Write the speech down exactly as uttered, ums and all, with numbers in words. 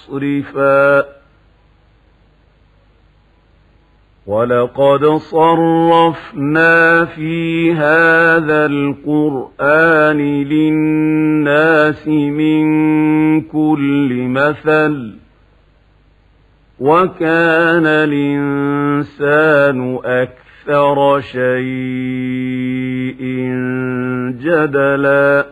مُسْرِفًا وَلَقَدْ صَرَّفْنَا فِي هَذَا الْقُرْآنِ لِلنَّاسِ مِنْ كُلِّ مَثَلٍ وَكَانَ الْإِنسَانُ أَكْثَرَ شَيْءٍ جَدَلًا